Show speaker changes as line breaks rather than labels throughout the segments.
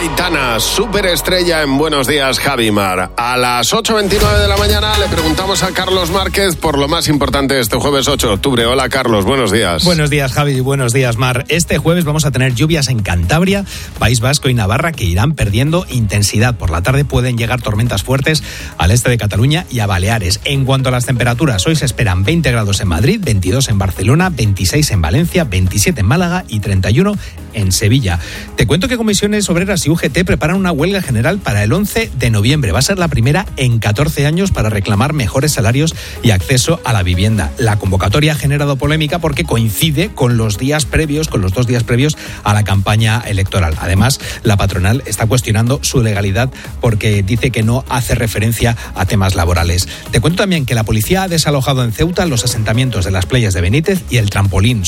Aitana, superestrella en Buenos Días, Javimar. A las 8:29 de la mañana le preguntamos a Carlos Márquez por lo más importante este jueves 8 de octubre. Hola, Carlos, buenos días.
Buenos días, Javi, buenos días, Mar. Este jueves vamos a tener lluvias en Cantabria, País Vasco y Navarra que irán perdiendo intensidad. Por la tarde pueden llegar tormentas fuertes al este de Cataluña y a Baleares. En cuanto a las temperaturas, hoy se esperan 20 grados en Madrid, 22 en Barcelona, 26 en Valencia, 27 en Málaga y 31 en Sevilla. Te cuento que Comisiones Obreras y UGT preparan una huelga general para el 11 de noviembre. Va a ser la primera en 14 años para reclamar mejores salarios y acceso a la vivienda. La convocatoria ha generado polémica porque coincide con los 2 días previos a la campaña electoral. Además, la patronal está cuestionando su legalidad porque dice que no hace referencia a temas laborales. Te cuento también que la policía ha desalojado en Ceuta los asentamientos de las playas de Benítez y el Trampolín.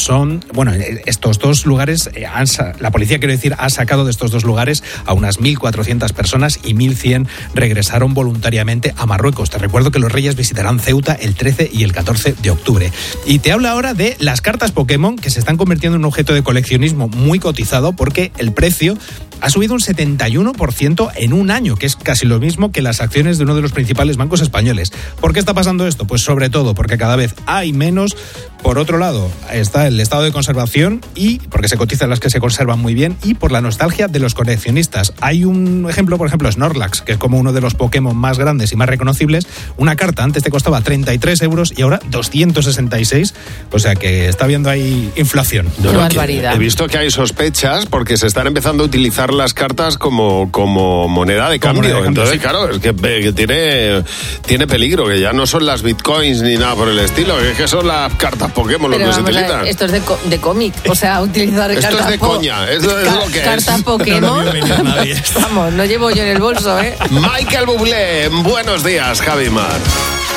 Estos dos lugares, la policía, ha sacado de estos dos lugares a unas 1.400 personas y 1.100 regresaron voluntariamente a Marruecos. Te recuerdo que los Reyes visitarán Ceuta el 13 y el 14 de octubre. Y te hablo ahora de las cartas Pokémon, que se están convirtiendo en un objeto de coleccionismo muy cotizado porque el precio ha subido un 71% en un año, que es casi lo mismo que las acciones de uno de los principales bancos españoles. ¿Por qué está pasando esto? Pues sobre todo porque cada vez hay menos. Por otro lado, está el estado de conservación y porque se cotizan las que se conservan muy bien y por la nostalgia de los coleccionistas. Hay un ejemplo, por ejemplo, Snorlax, que es como uno de los Pokémon más grandes y más reconocibles. Una carta antes te costaba 33 euros y ahora 266. O sea que está habiendo ahí inflación.
Qué barbaridad.
He visto que hay sospechas porque se están empezando a utilizar las cartas como moneda de cambio. Entonces, claro, es que tiene peligro, que ya no son las bitcoins ni nada por el estilo, es que son las cartas Pokémon
pero
lo que se utilizan.
Esto es de cómic, o sea, utilizar
esto
cartas...
es de coña, esto es lo que
cartas
es.
Pokémon. Vamos, no llevo yo en el bolso, ¿eh?
Michael Bublé, buenos días, Javimar.